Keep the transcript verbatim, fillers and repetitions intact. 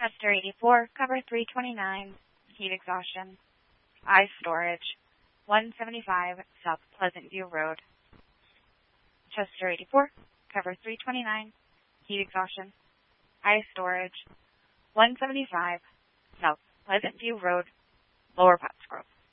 Chester eighty-four, cover three twenty-nine, heat exhaustion. I storage, one seventy-five South Pleasant View Road. Chester eighty-four, cover three twenty-nine, heat exhaustion. I storage, one seventy-five South Pleasant View Road, Lower Pottsgrove.